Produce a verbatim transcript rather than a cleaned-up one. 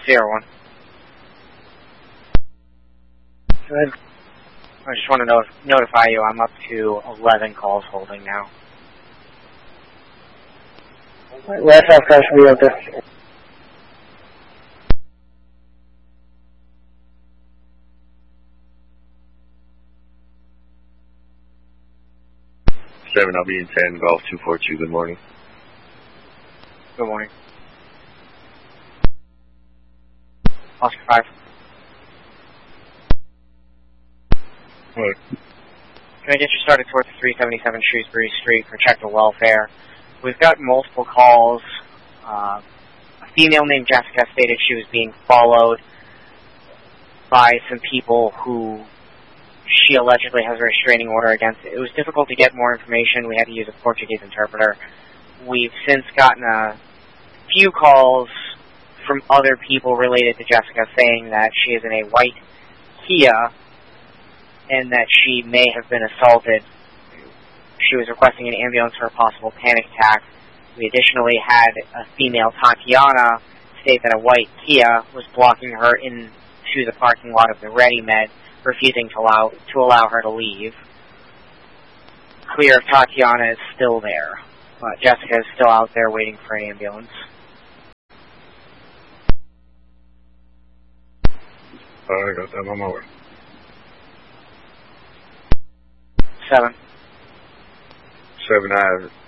Sierra one. Good. I just want to not notify you I'm up to eleven calls holding now. Last off crash will be out there. seven, I'll be in ten, Golf two four two, good morning. Good morning. Oscar five. What? Can I get you started towards the three seventy-seven Shrewsbury Street for check the welfare? We've got multiple calls. Uh, a female named Jessica stated she was being followed by some people who she allegedly has a restraining order against. It was difficult to get more information. We had to use a Portuguese interpreter. We've since gotten a few calls from other people related to Jessica saying that she is in a white Kia and that she may have been assaulted. She was requesting an ambulance for a possible panic attack. We additionally had a female, Tatiana, state that a white Kia was blocking her into the parking lot of the ReadyMed, refusing to allow to allow her to leave. Clear if Tatiana is still there. Uh, Jessica is still out there waiting for an ambulance. Alright, I got that on my way. Seven. seven, I have it.